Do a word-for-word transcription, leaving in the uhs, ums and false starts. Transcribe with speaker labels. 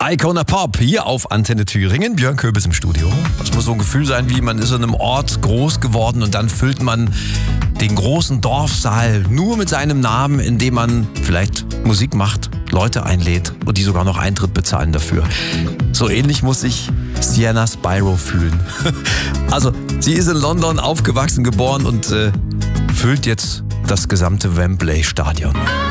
Speaker 1: Icona Pop hier auf Antenne Thüringen. Björn Köbis im Studio. Das muss so ein Gefühl sein, wie man ist in einem Ort groß geworden und dann füllt man den großen Dorfsaal nur mit seinem Namen, indem man vielleicht Musik macht, Leute einlädt und die sogar noch Eintritt bezahlen dafür. So ähnlich muss sich Sienna Spyro fühlen. Also, sie ist in London aufgewachsen, geboren und äh, füllt jetzt das gesamte Wembley-Stadion.